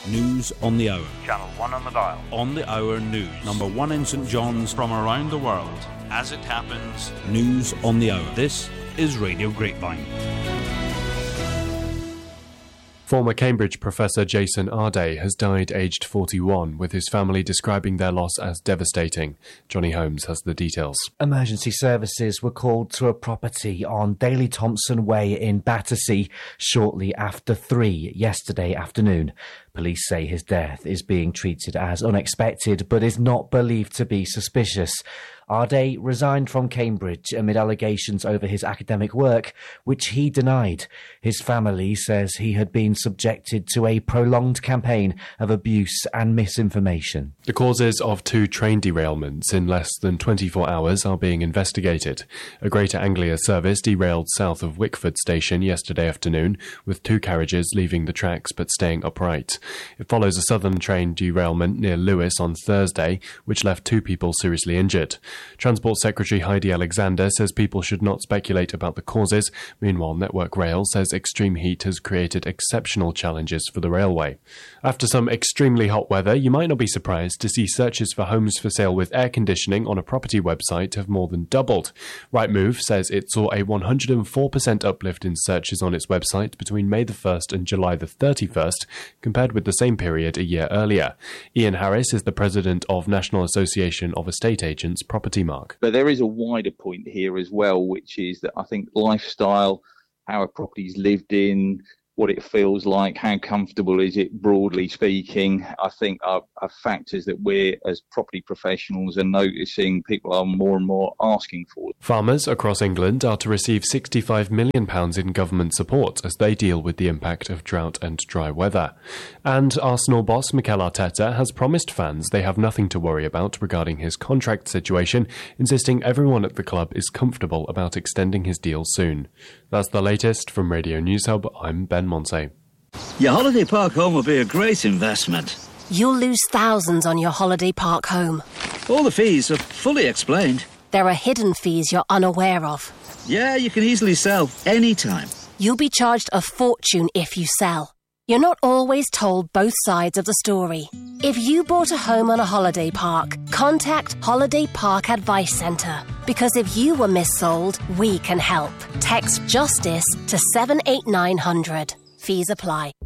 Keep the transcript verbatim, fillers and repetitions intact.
News on the Hour. Channel one on the dial. On the Hour News. Number one in St John's. From around the world. As it happens. News on the Hour. This is Radio Grapevine. Former Cambridge professor Jason Arday has died aged forty-one, with his family describing their loss as devastating. Johnny Holmes has the details. Emergency services were called to a property on Daley Thompson Way in Battersea shortly after three yesterday afternoon. Police say his death is being treated as unexpected, but is not believed to be suspicious. Arday resigned from Cambridge amid allegations over his academic work, which he denied. His family says he had been subjected to a prolonged campaign of abuse and misinformation. The causes of two train derailments in less than twenty-four hours are being investigated. A Greater Anglia service derailed south of Wickford station yesterday afternoon, with two carriages leaving the tracks but staying upright. It follows a southern train derailment near Lewes on Thursday, which left two people seriously injured. Transport Secretary Heidi Alexander says people should not speculate about the causes. Meanwhile, Network Rail says extreme heat has created exceptional challenges for the railway. After some extremely hot weather, you might not be surprised to see searches for homes for sale with air conditioning on a property website have more than doubled. Rightmove says it saw a one hundred four percent uplift in searches on its website between May the first and July the thirty-first, compared with the same period a year earlier. Ian Harris is the president of National Association of Estate Agents Property Mark. But there is a wider point here as well, which is that I think lifestyle, how a property's lived in, what it feels like, how comfortable is it, broadly speaking, I think are, are factors that we as property professionals are noticing people are more and more asking for. Farmers across England are to receive sixty-five million pounds in government support as they deal with the impact of drought and dry weather. And Arsenal boss Mikel Arteta has promised fans they have nothing to worry about regarding his contract situation, insisting everyone at the club is comfortable about extending his deal soon. That's the latest from Radio News Hub. I'm Ben Monte. Your holiday park home will be a great investment. You'll lose thousands on your holiday park home. All the fees are fully explained. There are hidden fees you're unaware of. Yeah, you can easily sell anytime. You'll be charged a fortune if you sell. You're not always told both sides of the story. If you bought a home on a holiday park, contact Holiday Park Advice Centre. Because if you were missold, we can help. Text JUSTICE to seven eight nine hundred. Fees apply.